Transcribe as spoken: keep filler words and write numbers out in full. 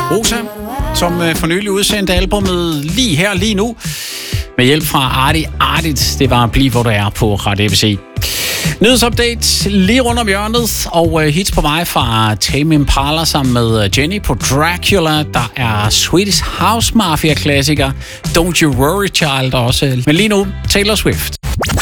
Rosa, som øh, for nylig udsendte albumet lige her, lige nu, med hjælp fra Arti Artit. Det var Bliv hvor du er på Radio A B C. Nyhedsupdate lige rundt om hjørnet, og øh, hits på vej fra Tame Impala sammen med Jenny på Dracula. Der er Swedish House Mafia-klassiker Don't You Worry Child også. Men lige nu, Taylor Swift.